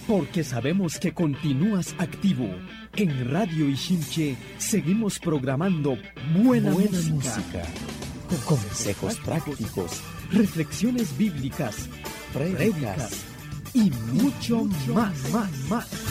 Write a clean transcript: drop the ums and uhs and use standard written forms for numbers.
porque sabemos que continúas activo. En Radio Ixinche seguimos programando buena música. Consejos prácticos, reflexiones bíblicas, prédicas y mucho más.